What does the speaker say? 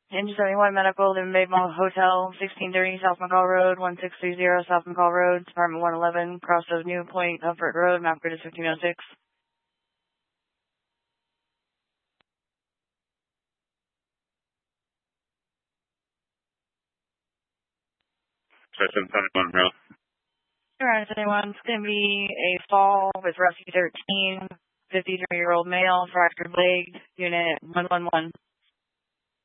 Engine 71 Medical, the Bay Mall Hotel, 1630 South McCall Road, 1630 South McCall Road, Department 111, Crossroads New Point, Upford Road, map grid is 1506. Session 71, bro. Alright, 71, it's going to be a fall with rescue 13, 53-year-old male, fractured leg, unit 111.